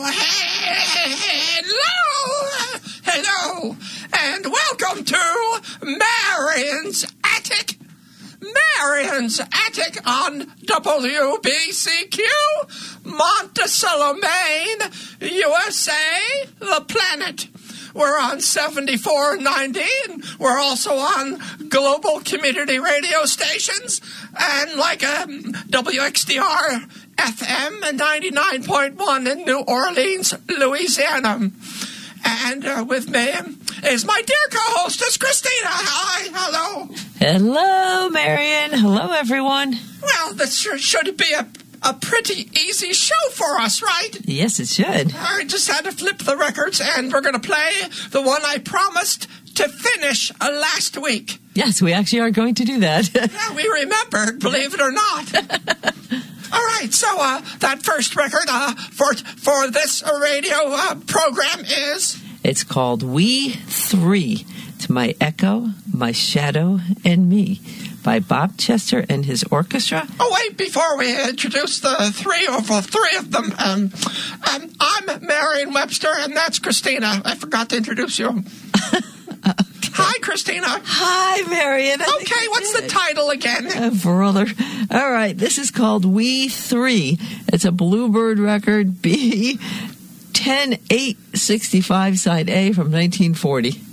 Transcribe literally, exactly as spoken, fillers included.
hello, hello, and welcome to Marion's Attic. Marion's Attic on W B C Q, Monticello, Maine, U S A, the planet. We're on seventy-four ninety, and we're also on global community radio stations, and like um, W X D R F M ninety-nine point one in New Orleans, Louisiana. And uh, with me is my dear co-hostess, Christina. Hi, hello. Hello, Marion. Hello, everyone. Well, this sure should be a, a pretty easy show for us, right? Yes, it should. I just had to flip the records, and we're going to play the one I promised to finish uh, last week. Yes, we actually are going to do that. Yeah, we remembered, believe it or not. All right, so uh, that first record uh, for for this uh, radio uh, program is... It's called We Three. It's My Echo, My Shadow, and Me by Bob Chester and his orchestra. Oh, wait, before we introduce the three or three of them, um, um, I'm Marion Webster, and that's Christina. I forgot to introduce you. Hi, Christina. Hi, Marion. I Okay, what's the title again? Uh, brother. All right, this is called We Three. It's a Bluebird record, B ten eight sixty-five, side A from nineteen forty.